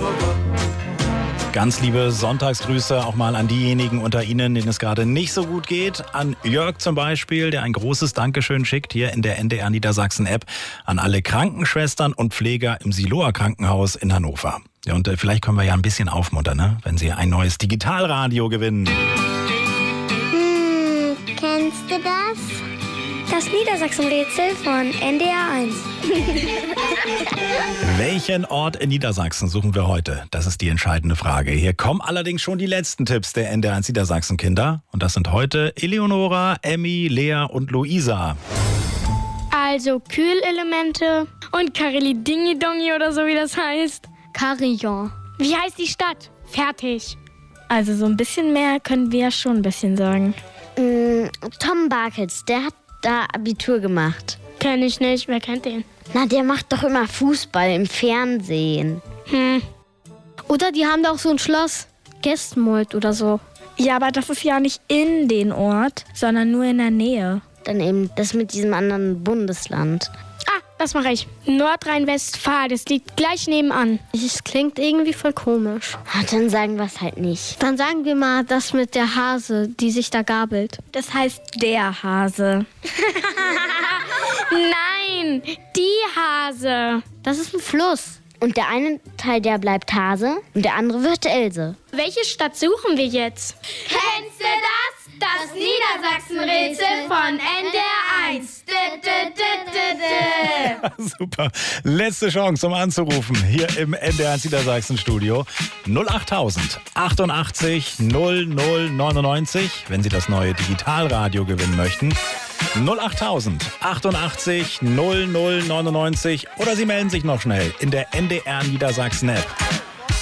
Ganz liebe Sonntagsgrüße auch mal an diejenigen unter Ihnen, denen es gerade nicht so gut geht. An Jörg zum Beispiel, der ein großes Dankeschön schickt hier in der NDR Niedersachsen-App an alle Krankenschwestern und Pfleger im Siloa Krankenhaus in Hannover. Ja, und vielleicht können wir ja ein bisschen aufmuntern, ne? Wenn Sie ein neues Digitalradio gewinnen. Kennst du das? Das Niedersachsen-Rätsel von NDR 1. Welchen Ort in Niedersachsen suchen wir heute? Das ist die entscheidende Frage. Hier kommen allerdings schon die letzten Tipps der NDR 1 Niedersachsen-Kinder. Und das sind heute Eleonora, Emmy, Lea und Luisa. Also Kühlelemente und Kareli-Dingi-Dongi oder so wie das heißt. Carillon. Wie heißt die Stadt? Fertig. Also so ein bisschen mehr können wir ja schon ein bisschen sagen. Tom Barkels, der hat da Abitur gemacht. Kenn ich nicht, wer kennt den? Na, der macht doch immer Fußball im Fernsehen. Oder die haben da auch so ein Schloss. Gestmold oder so. Ja, aber das ist ja nicht in den Ort, sondern nur in der Nähe. Dann eben das mit diesem anderen Bundesland. Das mache ich. Nordrhein-Westfalen, das liegt gleich nebenan. Es klingt irgendwie voll komisch. Dann sagen wir es halt nicht. Dann sagen wir mal das mit der Hase, die sich da gabelt. Das heißt der Hase. Nein, die Hase. Das ist ein Fluss. Und der eine Teil, der bleibt Hase und der andere wird Else. Welche Stadt suchen wir jetzt? Kennst du das? Das Niedersachsen-Rätsel von NDR 1. Super. Letzte Chance, um anzurufen. Hier im NDR 1 Niedersachsen-Studio. 08000 88 00 99, wenn Sie das neue Digitalradio gewinnen möchten. 08000 88 00 99 oder Sie melden sich noch schnell in der NDR Niedersachsen-App.